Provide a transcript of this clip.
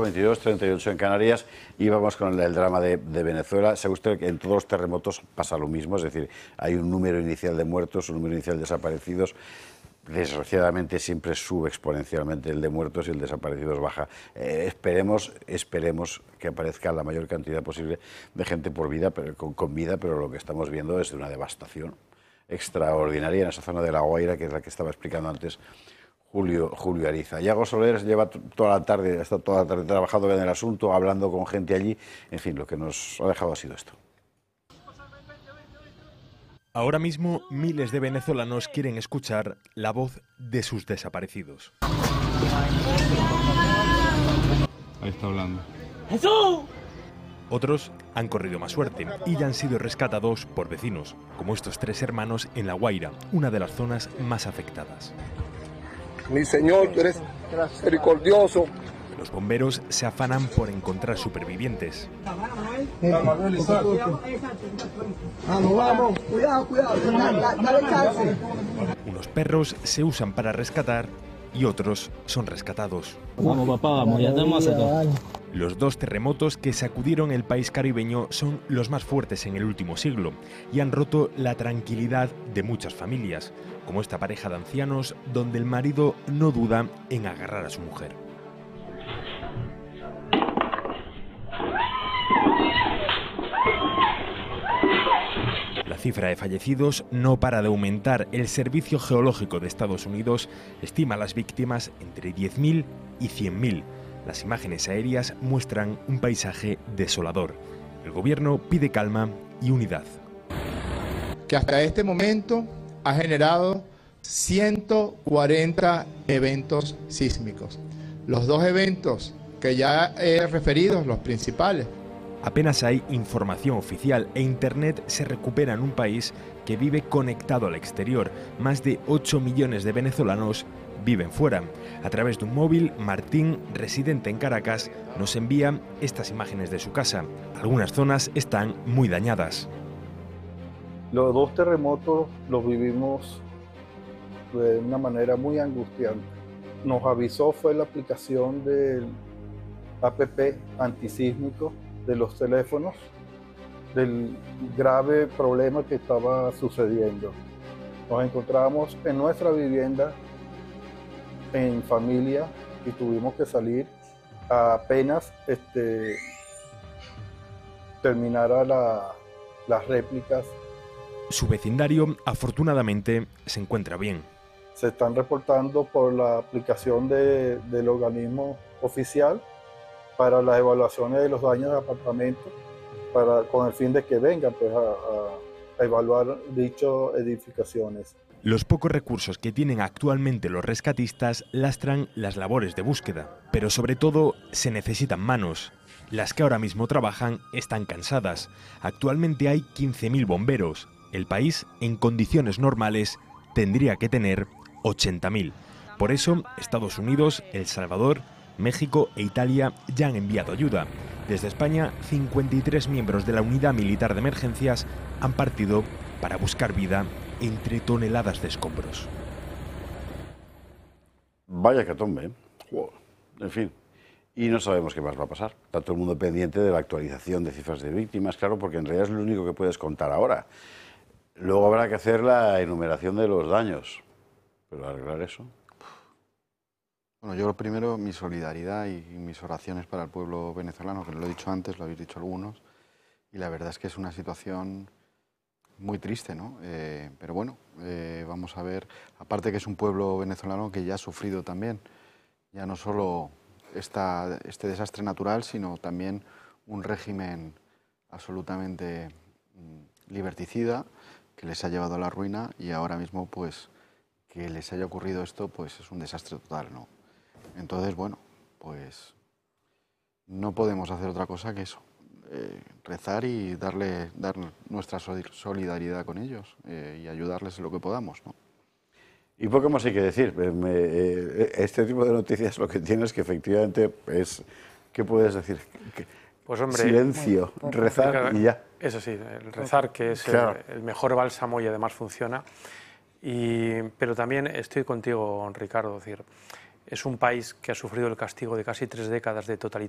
22, 38 en Canarias, y vamos con el drama de Venezuela. Sabe usted que en todos los terremotos pasa lo mismo, es decir, hay un número inicial de muertos, un número inicial de desaparecidos. Desgraciadamente siempre sube exponencialmente el de muertos y el de desaparecidos baja. Esperemos que aparezca la mayor cantidad posible de gente con vida, pero lo que estamos viendo es de una devastación extraordinaria en esa zona de La Guaira, que es la que estaba explicando antes Julio Ariza. Iago Soler lleva toda la tarde trabajando en el asunto, hablando con gente allí. En fin, lo que nos ha dejado ha sido esto. Ahora mismo, miles de venezolanos quieren escuchar la voz de sus desaparecidos. Ahí está hablando. ¡Jesús! Otros han corrido más suerte y ya han sido rescatados por vecinos, como estos 3 hermanos en La Guaira, una de las zonas más afectadas. Mi Señor, tú eres misericordioso. Los bomberos se afanan por encontrar supervivientes. Unos perros se usan para rescatar y otros son rescatados. Vamos, papá, vamos, ya tenemos todo. Los 2 terremotos que sacudieron el país caribeño son los más fuertes en el último siglo y han roto la tranquilidad de muchas familias, como esta pareja de ancianos donde el marido no duda en agarrar a su mujer. La cifra de fallecidos no para de aumentar. El Servicio Geológico de Estados Unidos estima las víctimas entre 10.000 y 100.000. Las imágenes aéreas muestran un paisaje desolador. El gobierno pide calma y unidad. Que hasta este momento ha generado 140 eventos sísmicos. Los 2 eventos que ya he referido, los principales. Apenas hay información oficial e Internet se recupera en un país que vive conectado al exterior. Más de 8 millones de venezolanos viven fuera. A través de un móvil, Martín, residente en Caracas, nos envía estas imágenes de su casa. Algunas zonas están muy dañadas. Los 2 terremotos los vivimos de una manera muy angustiante. Nos avisó fue la aplicación del APP antisísmico de los teléfonos del grave problema que estaba sucediendo. Nos encontramos en nuestra vivienda en familia y tuvimos que salir apenas terminara las réplicas. Su vecindario, afortunadamente, se encuentra bien. Se están reportando por la aplicación del organismo oficial para las evaluaciones de los daños de apartamentos, con el fin de que vengan pues, a evaluar dichas edificaciones. Los pocos recursos que tienen actualmente los rescatistas lastran las labores de búsqueda, pero sobre todo se necesitan manos. Las que ahora mismo trabajan están cansadas. Actualmente hay 15.000 bomberos. El país, en condiciones normales, tendría que tener 80.000. Por eso, Estados Unidos, El Salvador, México e Italia ya han enviado ayuda. Desde España, 53 miembros de la Unidad Militar de Emergencias han partido para buscar vida entre toneladas de escombros. Vaya hecatombe, ¿eh? En fin, y no sabemos qué más va a pasar. Está todo el mundo pendiente de la actualización de cifras de víctimas, claro, porque en realidad es lo único que puedes contar ahora. Luego habrá que hacer la enumeración de los daños, pero arreglar eso... Bueno, yo lo primero, mi solidaridad y mis oraciones para el pueblo venezolano, que lo he dicho antes, lo habéis dicho algunos, y la verdad es que es una situación muy triste, ¿no? Pero bueno, vamos a ver, aparte que es un pueblo venezolano que ya ha sufrido también, ya no solo este desastre natural, sino también un régimen absolutamente liberticida que les ha llevado a la ruina, y ahora mismo, pues, que les haya ocurrido esto, pues es un desastre total, ¿no? Entonces, bueno, pues no podemos hacer otra cosa que eso, rezar y dar nuestra solidaridad con ellos y ayudarles en lo que podamos, ¿no? Y poco más hay que decir. Este tipo de noticias lo que tiene es que efectivamente es... ¿Qué puedes decir? Pues hombre, silencio, rezar y ya. Eso sí, el rezar, que es claro, el mejor bálsamo y además funciona. Pero también estoy contigo, Ricardo, es decir, es un país que ha sufrido el castigo de casi 3 décadas de totalitarismo.